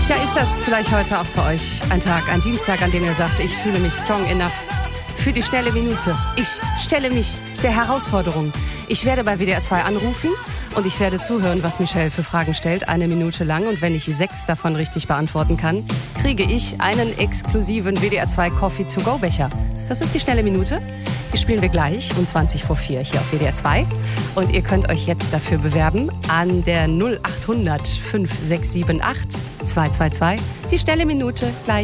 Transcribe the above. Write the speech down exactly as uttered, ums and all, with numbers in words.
Ja, ist das vielleicht heute auch für euch ein Tag, ein Dienstag, an dem ihr sagt, ich fühle mich strong enough für die schnelle Minute. Ich stelle mich der Herausforderung. Ich werde bei W D R zwei anrufen und ich werde zuhören, was Michelle für Fragen stellt, eine Minute lang. Und wenn ich sechs davon richtig beantworten kann, kriege ich einen exklusiven W D R zwei Coffee to go Becher. Das ist die schnelle Minute. Die spielen wir gleich um zwanzig vor vier hier auf W D R zwei. Und ihr könnt euch jetzt dafür bewerben an der null acht hundert fünf sechs sieben acht zwei zwei zwei. Die schnelle Minute gleich.